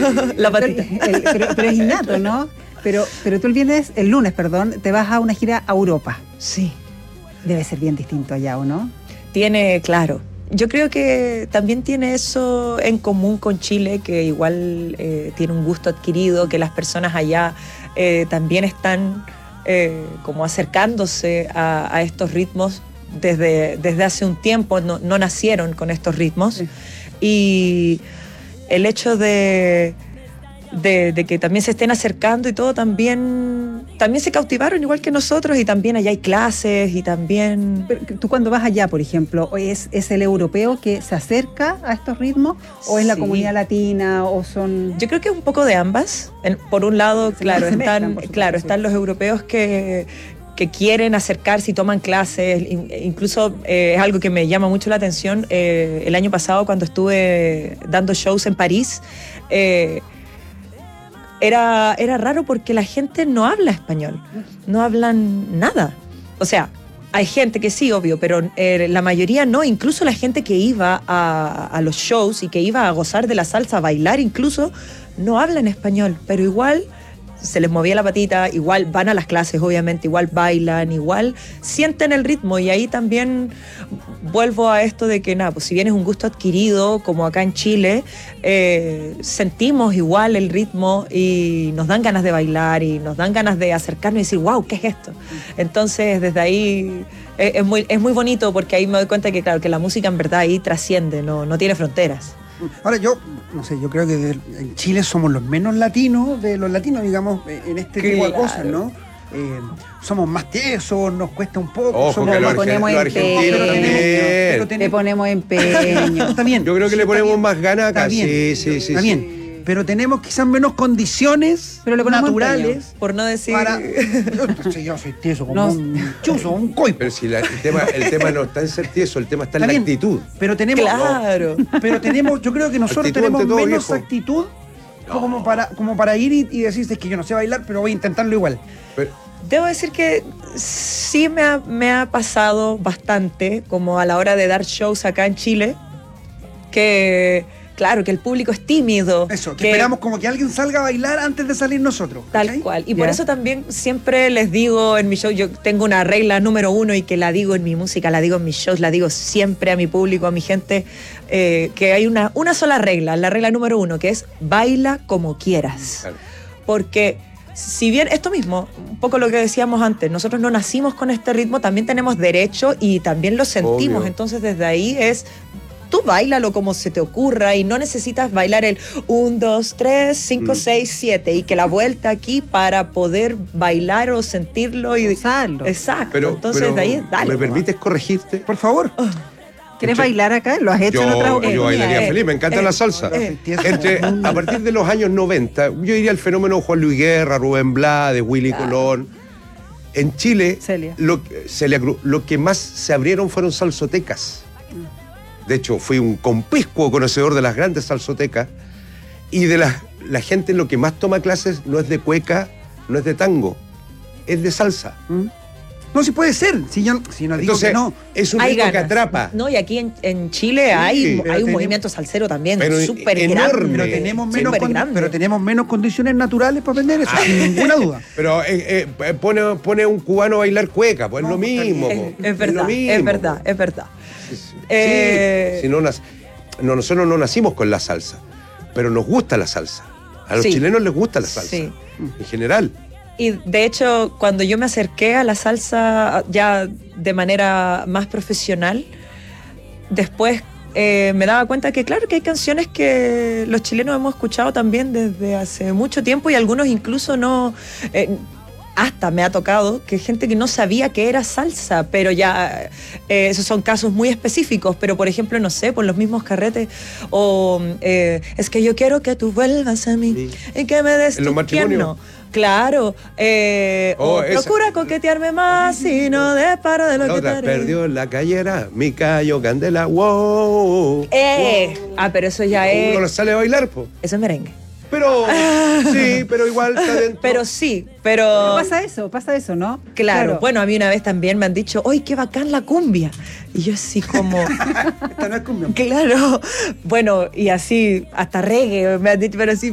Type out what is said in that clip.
La patita. Pero es innato, ¿no? Pero tú el lunes, te vas a una gira a Europa. Sí. Debe ser bien distinto allá, ¿o no? Claro. Yo creo que también tiene eso en común con Chile, que igual tiene un gusto adquirido, que las personas allá también están como acercándose a estos ritmos desde hace un tiempo, no nacieron con estos ritmos. Sí. Y el hecho de que también se estén acercando y todo, también se cautivaron igual que nosotros, y también allá hay clases y también... Pero tú cuando vas allá, por ejemplo, ¿es el europeo que se acerca a estos ritmos o es la comunidad latina o son...? Yo creo que es un poco de ambas. Por un lado, están los europeos que quieren acercarse y toman clases, incluso es algo que me llama mucho la atención. El año pasado, cuando estuve dando shows en París, era raro porque la gente no habla español, no hablan nada. O sea, hay gente que sí, obvio, pero la mayoría no. Incluso la gente que iba a los shows y que iba a gozar de la salsa, a bailar incluso, no hablan español, pero igual se les movía la patita, igual van a las clases, obviamente, igual bailan, igual sienten el ritmo. Y ahí también vuelvo a esto de que, pues si bien es un gusto adquirido, como acá en Chile, sentimos igual el ritmo y nos dan ganas de bailar y nos dan ganas de acercarnos y decir, wow, ¿qué es esto? Entonces, desde ahí es muy bonito, porque ahí me doy cuenta que, claro, que la música en verdad ahí trasciende, no tiene fronteras. Ahora yo creo que en Chile somos los menos latinos de los latinos, digamos, en este tipo de cosas, ¿no? Somos más tiesos, nos cuesta un poco. Ojo, que los argentinos también. Le ponemos empeño. Está bien. Yo creo que le ponemos más ganas acá. Sí. Está bien. Pero tenemos quizás menos condiciones naturales. Empeño, por no decir... Yo soy tieso como un chuzo, un coipo. Pero si el tema no está en ser tieso, el tema está en la actitud. Pero tenemos... Claro. Pero yo creo que nosotros tenemos menos actitud como para ir y decir, es que yo no sé bailar, pero voy a intentarlo igual. Debo decir que sí me ha pasado bastante, como a la hora de dar shows acá en Chile, que... Claro, que el público es tímido. Eso, que esperamos como que alguien salga a bailar antes de salir nosotros. Tal cual. Y por eso también siempre les digo en mi show, yo tengo una regla número 1 y que la digo en mi música, la digo en mis shows, la digo siempre a mi público, a mi gente, que hay una sola regla, la regla número 1, que es baila como quieras. Claro. Porque si bien esto mismo, un poco lo que decíamos antes, nosotros no nacimos con este ritmo, también tenemos derecho y también lo sentimos. Obvio. Entonces desde ahí tú báilalo como se te ocurra y no necesitas bailar el 1, 2, 3, 5, 6, 7 y que la vuelta aquí para poder bailar o sentirlo y usarlo. Exacto. Entonces de ahí dale. ¿Me permites corregirte? Por favor. ¿Quieres bailar acá? ¿Lo has hecho en otra oportunidad? Yo bailaría feliz, me encanta la salsa. A partir de los años 90, yo diría el fenómeno Juan Luis Guerra, Rubén Blades, Willy Colón. En Chile, Celia Cruz, lo que más se abrieron fueron salsotecas. De hecho, fui un conpiscuo conocedor de las grandes salsotecas y de la gente lo que más toma clases no es de cueca, no es de tango, es de salsa. No, si puede ser, si no digo. Entonces, que no. Es un ritmo que atrapa. No, y aquí en Chile hay un movimiento salsero también súper grande. Pero tenemos menos condiciones naturales para aprender eso, sin ninguna duda. Pero pone un cubano a bailar cueca, pues es lo mismo. Es verdad. Nosotros no nacimos con la salsa, pero nos gusta la salsa. A los chilenos les gusta la salsa, en general. Y de hecho, cuando yo me acerqué a la salsa ya de manera más profesional, después me daba cuenta que claro que hay canciones que los chilenos hemos escuchado también desde hace mucho tiempo y algunos incluso no... hasta me ha tocado que gente que no sabía que era salsa, pero ya esos son casos muy específicos, pero por ejemplo, no sé, por los mismos carretes, o es que yo quiero que tú vuelvas a mí y que me des tu tierno. Claro, procura coquetearme más y no des paro de lo que te haré. Perdió la callera, mi callo candela, wow. Pero eso ya es... Uno no sale a bailar, po. Eso es merengue. Pero pero igual está dentro. Pero pasa eso, ¿no? Claro. Bueno, a mí una vez también me han dicho, ¡ay, qué bacán la cumbia! Y yo así como... Esta no es cumbia. Claro. Bueno, y así, hasta reggae me han dicho, pero sí,